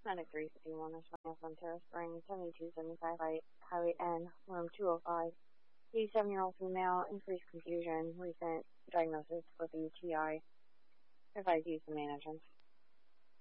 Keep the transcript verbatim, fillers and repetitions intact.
Medic three fifty-one, Responding from Terrace Springs, seventy-two seventy-five Right, Highway N, room two oh five. eighty-seven-year-old female, increased confusion, recent diagnosis with U T I. Advise use the main entrance.